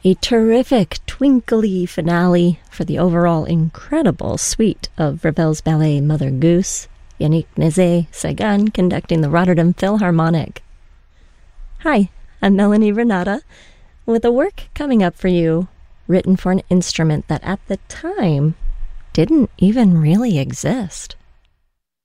A terrific twinkly finale for the overall incredible suite of Ravel's ballet Mother Goose, Yannick Nézet-Séguin conducting the Rotterdam Philharmonic. Hi, I'm Melanie Renata, with a work coming up for you, written for an instrument that at the time didn't even really exist.